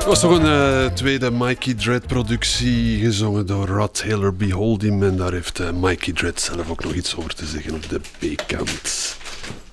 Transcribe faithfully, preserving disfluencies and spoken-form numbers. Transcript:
was toch een uh, tweede Mikey Dread productie, gezongen door Rod Taylor, Behold Him. En daar heeft uh, Mikey Dread zelf ook nog iets over te zeggen op de B-kant.